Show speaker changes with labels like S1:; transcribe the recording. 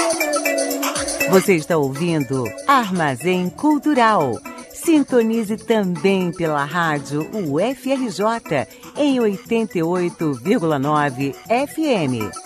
S1: Você está ouvindo Armazém Cultural. Sintonize também pela rádio UFRJ em 88,9 FM.